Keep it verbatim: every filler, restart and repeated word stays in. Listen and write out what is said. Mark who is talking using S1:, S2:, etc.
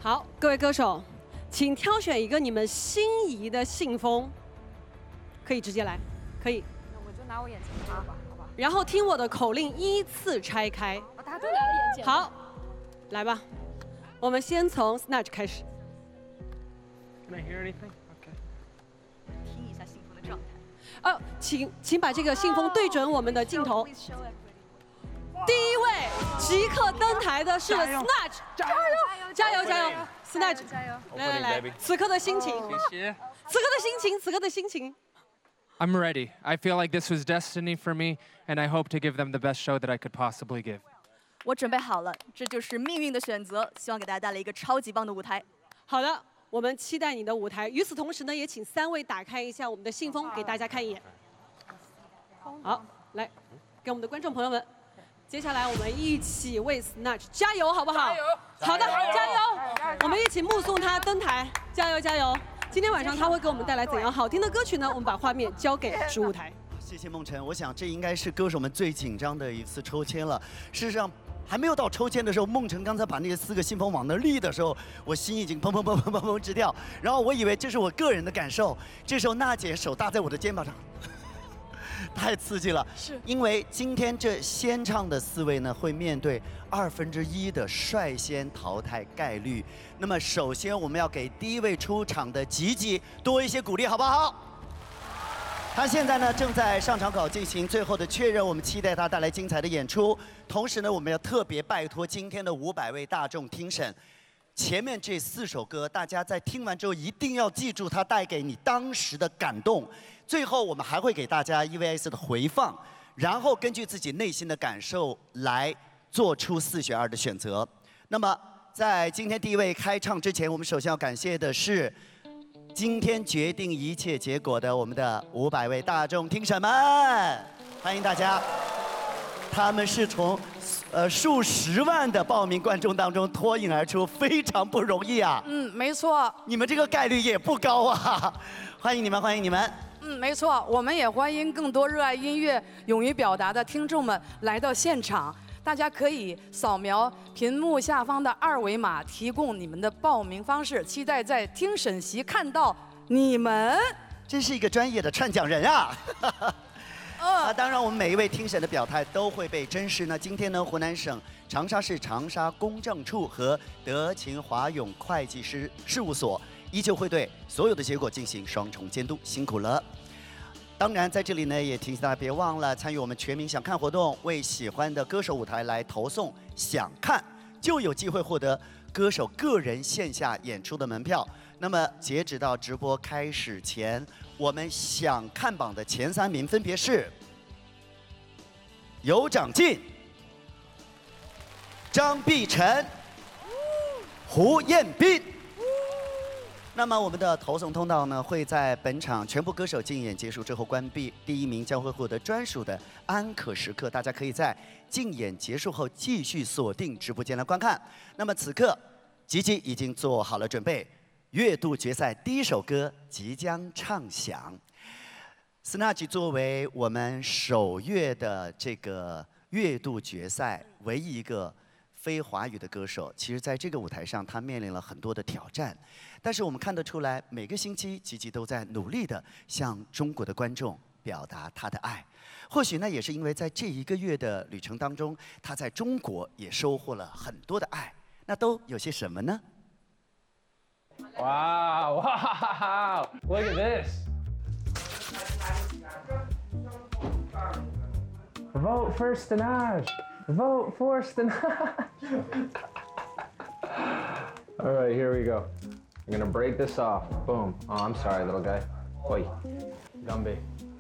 S1: 好，各位歌手，请挑选一个你们心仪的信封，可以直接来，可以。
S2: 那我就拿我眼前这个吧，好吧。
S1: 然后听我的口令，依次拆开。
S2: 哦，大家都拿了眼前。
S1: 好，来吧，我们先从 Snatch 开始。
S3: Can I hear anything? Okay.
S4: 听一下幸福的状态。
S1: 哦，请请把这个信封对准我们的镜头。第一位即刻登台的是 Snatch， 加油加油加油 ！Snatch，
S2: 加油！
S1: 来来来，此刻的心情，
S3: 谢谢。
S1: 此刻的心情，此刻的心情。
S3: I'm ready. I feel like this was destiny for me, and I hope to give them the best show that I could possibly give.
S4: 我准备好了，这就是命运的选择，希望给大家带来一个超级棒的舞台。
S1: 好的，我们期待你的舞台。与此同时呢，也请三位打开一下我们的信封，给大家看一眼。好，来，给我们的观众朋友们。 接下来我们一起为 Snatch 加油，好不好？加油！好的，加油！我们一起目送他登台，加油加油！今天晚上他会给我们带来怎样好听的歌曲呢？我们把画面交给主舞台。
S5: 谢谢梦辰，我想这应该是歌手们最紧张的一次抽签了。事实上，还没有到抽签的时候，梦辰刚才把那四个信封往那立的时候，我心已经砰砰砰砰砰砰直跳。然后我以为这是我个人的感受，这时候娜姐手搭在我的肩膀上。 太刺激了，
S4: 是
S5: 因为今天这先唱的四位呢，会面对二分之一的率先淘汰概率。那么，首先我们要给第一位出场的吉吉多一些鼓励，好不好？他现在呢正在上场稿进行最后的确认，我们期待他带来精彩的演出。同时呢，我们要特别拜托今天的五百位大众听审。 前面这四首歌，大家在听完之后一定要记住它带给你当时的感动。最后，我们还会给大家 E V S 的回放，然后根据自己内心的感受来做出四选二的选择。那么，在今天第一位开唱之前，我们首先要感谢的是今天决定一切结果的我们的五百位大众听审们，欢迎大家。 他们是从呃数十万的报名观众当中脱颖而出，非常不容易啊。
S6: 嗯，没错。
S5: 你们这个概率也不高啊，欢迎你们，欢迎你们。
S6: 嗯，没错。我们也欢迎更多热爱音乐、勇于表达的听众们来到现场。大家可以扫描屏幕下方的二维码，提供你们的报名方式。期待在听审席看到你们。
S5: 真是一个专业的串讲人啊。啊，当然，我们每一位听审的表态都会被珍视。那今天呢，湖南省长沙市长沙公证处和德勤华永会计师事务所依旧会对所有的结果进行双重监督，辛苦了。当然，在这里呢，也提醒大家别忘了参与我们全民想看活动，为喜欢的歌手舞台来投送想看，就有机会获得歌手个人线下演出的门票。那么，截止到直播开始前， 我们想看榜的前三名分别是尤长靖、张碧晨、胡彦斌。那么我们的投送通道呢，会在本场全部歌手竞演结束之后关闭。第一名将会获得专属的安可时刻，大家可以在竞演结束后继续锁定直播间来观看。那么此刻，吉吉已经做好了准备。 月度决赛第一首歌即将唱响。Snatch 作为我们首月的这个月度决赛唯一一个非华语的歌手，其实在这个舞台上，他面临了很多的挑战。但是我们看得出来，每个星期吉吉都在努力地向中国的观众表达他的爱。或许那也是因为在这一个月的旅程当中，他在中国也收获了很多的爱。那都有些什么呢？
S7: Wow, wow, look at this. Vote for Snatch. Vote for Snatch. All right, here we go. I'm gonna break this off. Boom. Oh, I'm sorry, little guy. Oi, Gumby.